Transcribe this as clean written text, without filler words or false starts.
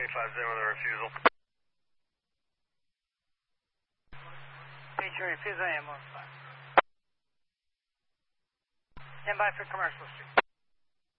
850 with a refusal. Feature refusal, AM 15. Stand by for commercial street.